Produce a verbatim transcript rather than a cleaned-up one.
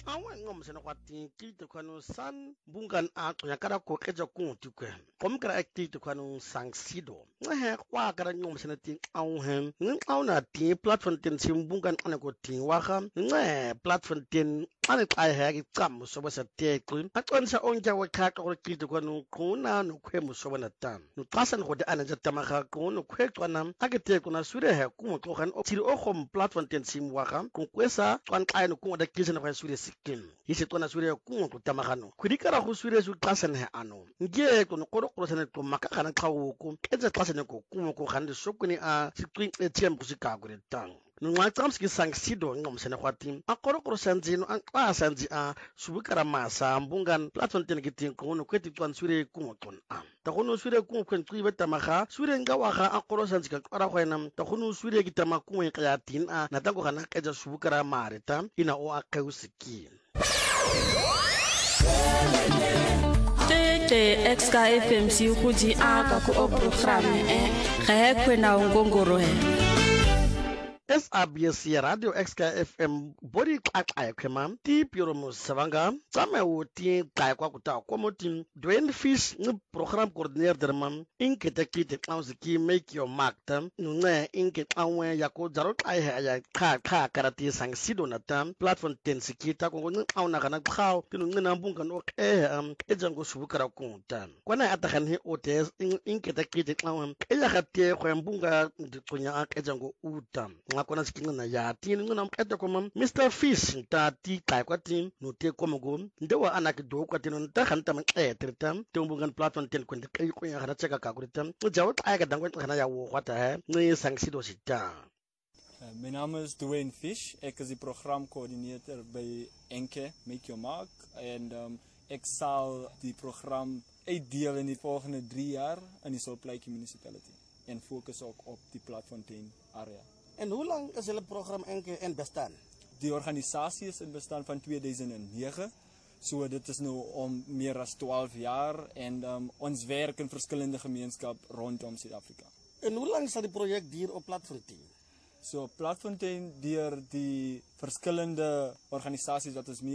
awa ngom sena kwati kiti kwanu san bungan ato ya kada ko keja kun tikwe kom kara active kwanu sang sido he kwa kara ngom sena tin aw hem ngin aw na ti platform tin sim bungan ana ko tin wa kham nge platform tin ana kai ha ki kam so ba sa te kun aton sa onja wa ka ko kiti kwanu kuna no kwe mo so na tan no pasan ko de ana jatta ma kha ko no kwe kwana agete kuna sure he ku mo to khan o tiri o khom platform tin sim wa kham kun kwesa kwan kai no ku da kisi na kwa sure kin yise tona sure ku ko tamagano kudikara go sure su tlasane he ano ngie ko no koro koro sane ko makakana tlawo ko etse tlasane ko ku ko khande sokuni a sikwin etiem ko sika gore tang no ngwa tsamski sang sido ngom sene khwati a koro koro sanzino an kwa sanzi a subukara masa mbungan platform ten gitin ko no kweti twan sure ku mo ton a ta gono sure ku ko ntwi beta maga sure nga wa ga a koro sanzi ka kwara khwena ta gono sure gitama ku e kaya tin a na tango kana keja subukara mareta ina o a kausiki Tete X K F M si ukuji aka ku o programe e ge kwena ngongoro he S A B C Radio X K F M body kakaya kwema ti piro musavanga tsame uti kai kwa kuta kwa motin Dwayne Fish ni program coordinator derman inke tekite kausiki make your mark tam nune inke awe yako jaro kai ha ya ka ka karati sang sido na tam platform ten sikita ko ni auna kana khaw tinu ngina mbunga no ke am ejango subukara kunta kwana atakan he otes inke tekite kawe eya khate kwa mbunga ndikunya ejango utam kona sikinga na ya tin ngona mkete ko Mister Fish ta ti kai kwa tin no te ko mo ndewa anaki do kwa tin ta khanta man e tritam te mbungan platform ten ko kai ko ya hana cheka ka kuritam jaw ta ga dangwa kana ya wo kwata he ni sangsido sita. Mijn naam is Dwayne Fish. Ik is de programcoördinator bij Enke Make Your Mark en um, ik zal die programma uitdelen in de volgende drie jaar in de Solplaatje municipality en focus ook op die platform ten area. En hoe lang is het programma Enke in bestaan? Die organisatie is in bestaan van tweeduizend negen. So dit is nou om meer dan twaalf jaar en um, ons werk in verschillende gemeenschappen rondom Zuid-Afrika. En hoe lang zal die project duren op platform tien? So platform tien deur die verschillende organisaties wat ons mee